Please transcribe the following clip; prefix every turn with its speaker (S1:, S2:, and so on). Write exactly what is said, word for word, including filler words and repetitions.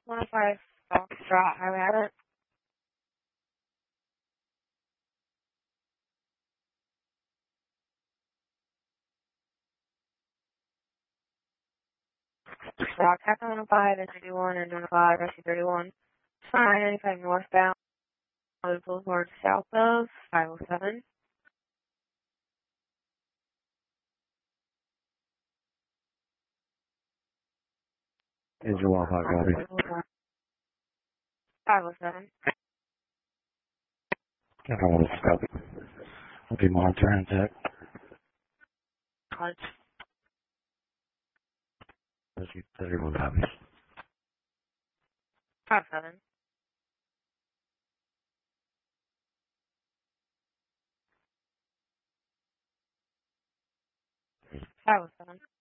S1: one five Foxtrot, how about it? Rock, Captain one five, S thirty-one, and one five, S thirty-one. Fine, ninety-five northbound, Boulevard south of five oh seven.
S2: Engine one five, copy.
S1: five oh seven.
S2: Captain one copy. I'll be monitoring tech.
S1: Clutch.
S2: thirty-one copies.
S1: five oh seven. five oh seven.